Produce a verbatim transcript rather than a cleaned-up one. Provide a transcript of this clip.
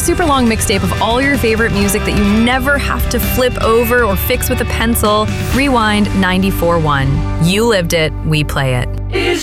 super long mixtape of all your favorite music that you never have to flip over or fix with a pencil. Rewind ninety-four point one. You lived it, we play it. Is